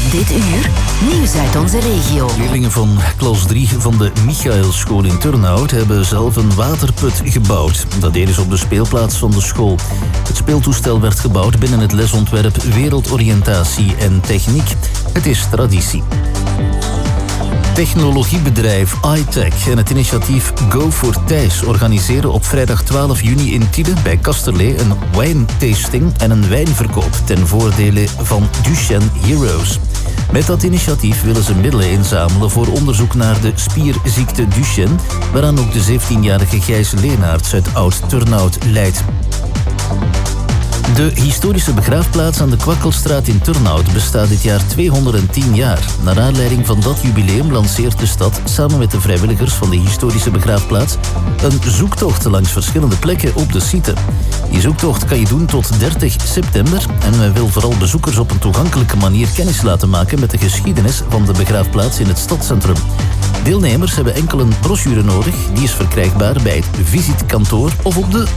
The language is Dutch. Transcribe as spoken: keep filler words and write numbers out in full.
Dit uur, nieuws uit onze regio. Leerlingen van klas drie van de Michaelschool in Turnhout hebben zelf een waterput gebouwd. Dat deden ze op de speelplaats van de school. Het speeltoestel werd gebouwd binnen het lesontwerp Wereldoriëntatie en Techniek. Het is traditie. Technologiebedrijf iTech en het initiatief Go for Thijs organiseren op vrijdag twaalf juni in Tiele bij Kasterlee een wijntasting en een wijnverkoop ten voordele van Duchenne Heroes. Met dat initiatief willen ze middelen inzamelen voor onderzoek naar de spierziekte Duchenne, waaraan ook de zeventienjarige Gijs Leenaerts uit Oud-Turnhout lijdt. De historische begraafplaats aan de Kwakkelstraat in Turnhout bestaat dit jaar tweehonderdtien jaar. Naar aanleiding van dat jubileum lanceert de stad samen met de vrijwilligers van de historische begraafplaats een zoektocht langs verschillende plekken op de site. Die zoektocht kan je doen tot dertig september en men wil vooral bezoekers op een toegankelijke manier kennis laten maken met de geschiedenis van de begraafplaats in het stadscentrum. Deelnemers hebben enkel een brochure nodig, die is verkrijgbaar bij het visitkantoor of op de